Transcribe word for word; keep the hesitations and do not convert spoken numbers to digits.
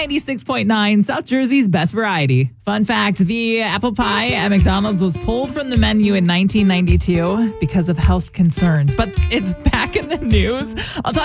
ninety-six point nine, South Jersey's best variety. Fun fact, the apple pie at McDonald's was pulled from the menu in nineteen ninety-two because of health concerns, but it's back in the news. I'll talk